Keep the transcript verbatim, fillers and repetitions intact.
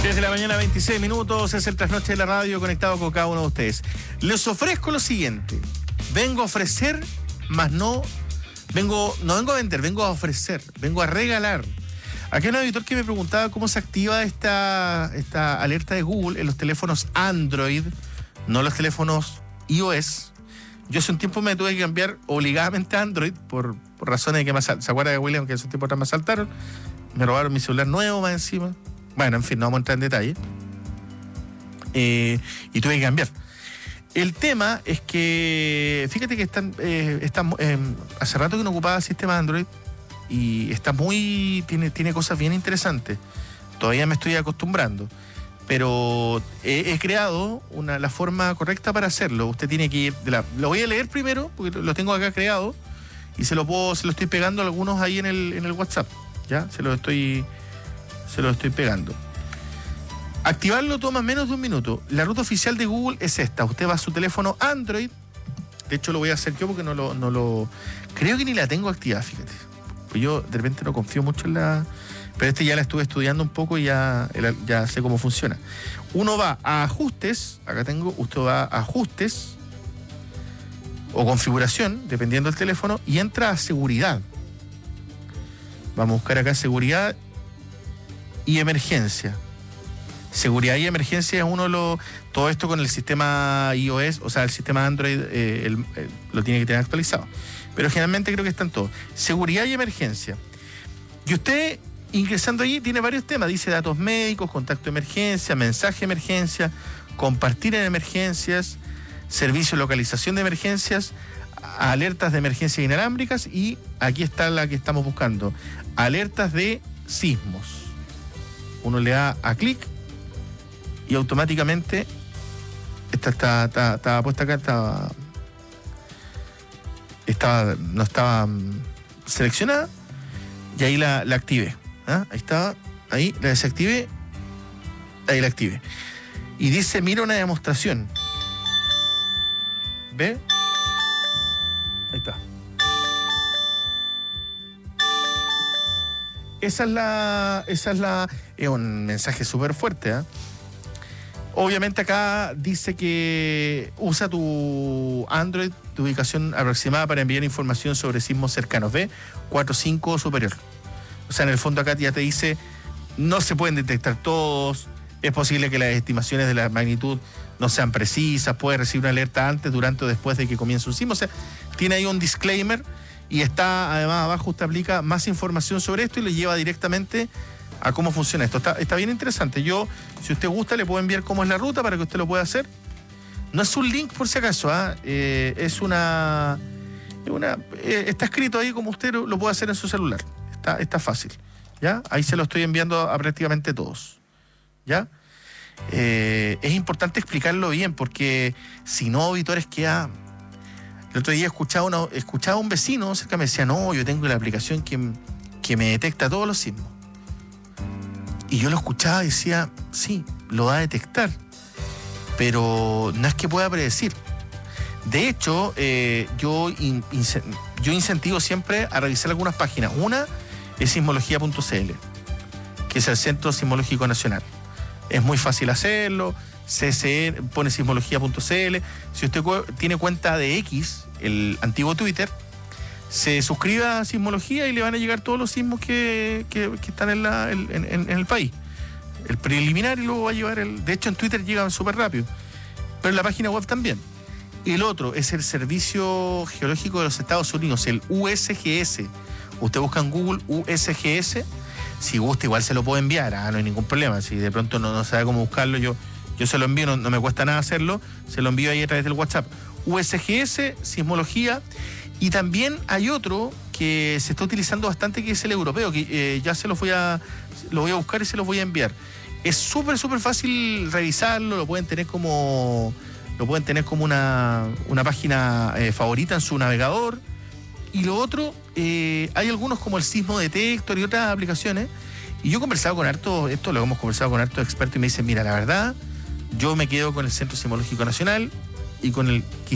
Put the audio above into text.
diez de la mañana, veintiséis minutos, es el trasnoche de la radio conectado con cada uno de ustedes. Les ofrezco lo siguiente. Vengo a ofrecer, más no... Vengo, no vengo a vender, vengo a ofrecer, vengo a regalar. Aquí hay un auditor que me preguntaba cómo se activa esta, esta alerta de Google en los teléfonos Android, no los teléfonos iOS. Yo hace un tiempo me tuve que cambiar obligadamente a Android por, por razones de que me asal- ¿se acuerda de William que hace un tiempo atrás me asaltaron? Me robaron mi celular nuevo más encima. Bueno, en fin, no vamos a entrar en detalle. Eh, y tuve que cambiar. El tema es que, fíjate que están, eh, están eh, hace rato que no ocupaba sistema Android y está muy, tiene, tiene cosas bien interesantes. Todavía me estoy acostumbrando, pero he, he creado una, la forma correcta para hacerlo. Usted tiene que ir, de la, lo voy a leer primero, porque lo tengo acá creado, y se lo puedo, se lo estoy pegando a algunos ahí en el, en el WhatsApp, ¿ya? Se lo estoy, se lo estoy pegando. Activarlo toma menos de un minuto. La ruta oficial de Google es esta. Usted va a su teléfono Android. De hecho, lo voy a hacer yo porque no lo, no lo... Creo que ni la tengo activada, fíjate. Pues yo de repente no confío mucho en la... Pero este ya la estuve estudiando un poco y ya, ya sé cómo funciona. Uno va a ajustes. Acá tengo, usted va a ajustes o configuración, dependiendo del teléfono, y entra a seguridad. Vamos a buscar acá seguridad y emergencia. Seguridad y emergencia es uno de los... Todo esto con el sistema iOS, o sea, el sistema Android eh, el, el, lo tiene que tener actualizado. Pero generalmente creo que están todos. Seguridad y emergencia. Y usted, ingresando allí, tiene varios temas. Dice datos médicos, contacto de emergencia, mensaje de emergencia, compartir en emergencias, servicio de localización de emergencias, alertas de emergencia inalámbricas y aquí está la que estamos buscando. Alertas de sismos. Uno le da a clic y automáticamente esta está, está, está puesta acá, estaba, estaba, no estaba um, seleccionada y ahí la, la activé. ¿Ah? Ahí estaba, ahí la desactivé, ahí la activé. Y dice, mira una demostración. ¿Ve? Ahí está. Esa es la, esa es la, es un mensaje súper fuerte, ¿eh? Obviamente acá dice que usa tu Android, tu ubicación aproximada para enviar información sobre sismos cercanos. ¿Ve? cuatro cinco o superior. O sea, en el fondo acá ya te dice, no se pueden detectar todos, es posible que las estimaciones de la magnitud no sean precisas, puede recibir una alerta antes, durante o después de que comience un sismo. O sea, tiene ahí un disclaimer y está, además, abajo usted aplica más información sobre esto y le lleva directamente a cómo funciona esto. Está, está bien interesante. Yo, si usted gusta, le puedo enviar cómo es la ruta para que usted lo pueda hacer. No es un link por si acaso, ¿eh? Eh, es una... una eh, está escrito ahí como usted lo, lo puede hacer en su celular. Está, está fácil, ¿ya? Ahí se lo estoy enviando a, a prácticamente todos, ¿ya? Eh, es importante explicarlo bien porque si no, auditores, queda... El otro día escuchaba, una, escuchaba a un vecino cerca, me decía, no, yo tengo la aplicación que, que me detecta todos los sismos. Y yo lo escuchaba y decía, sí, lo va a detectar, pero no es que pueda predecir. De hecho, eh, yo, in, in, yo incentivo siempre a revisar algunas páginas. Una es sismología punto c l, que es el Centro Sismológico Nacional. Es muy fácil hacerlo, C C N, pone sismología punto c l. Si usted tiene cuenta de X, el antiguo Twitter, se suscriba a Sismología y le van a llegar todos los sismos que, que, que están en, la, en, en, en el país. El preliminar y luego va a llevar el... De hecho, en Twitter llegan súper rápido, pero en la página web también. El otro es el Servicio Geológico de los Estados Unidos, el U S G S. Usted busca en Google U S G S. Si gusta, igual se lo puedo enviar. Ah, no hay ningún problema. Si de pronto no, no sabe cómo buscarlo, yo, yo se lo envío. No, no me cuesta nada hacerlo. Se lo envío ahí a través del WhatsApp. U S G S, Sismología. Y también hay otro que se está utilizando bastante, que es el europeo, que eh, ya se los voy a, lo voy a buscar y se los voy a enviar. Es súper, súper fácil revisarlo, lo pueden tener como, lo pueden tener como una, una página eh, favorita en su navegador. Y lo otro, eh, hay algunos como el Sismo Detector y otras aplicaciones. Y yo he conversado con hartos, esto lo hemos conversado con hartos expertos y me dicen, mira, la verdad, yo me quedo con el Centro Sismológico Nacional y con el